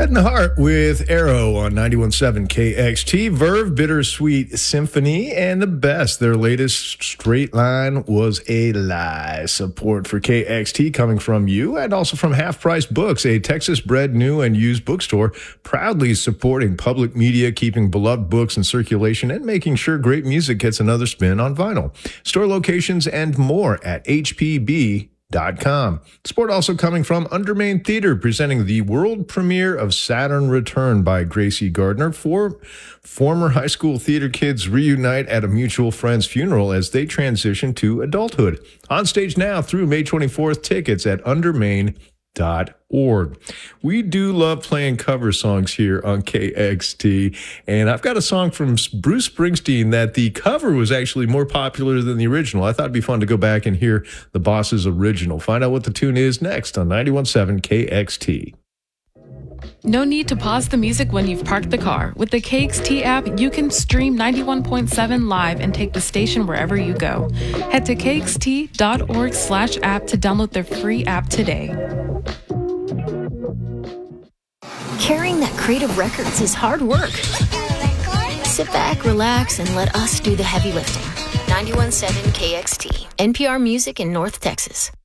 Head in the Heart with Arrow on 91.7 KXT, Verve, Bittersweet Symphony, and the best. Their latest Straight Line Was a Lie. Support for KXT coming from you and also from Half Price Books, a Texas-bred new and used bookstore proudly supporting public media, keeping beloved books in circulation, and making sure great music gets another spin on vinyl. Store locations and more at HPB.com. Support also coming from Undermain Theater, presenting the world premiere of Saturn Return by Gracie Gardner. Four former high school theater kids reunite at a mutual friend's funeral as they transition to adulthood. On stage now through May 24th. Tickets at undermain.org. We do love playing cover songs here on KXT, and I've got a song from Bruce Springsteen that the cover was actually more popular than the original. I thought it'd be fun to go back and hear the Boss's original. Find out what the tune is next on 91.7 KXT. No need to pause the music when you've parked the car. With the KXT app, you can stream 91.7 live and take the station wherever you go. Head to kxt.org/app to download their free app today. Carrying that crate of records is hard work. Sit back, relax, and let us do the heavy lifting. 91.7 KXT, NPR Music in North Texas.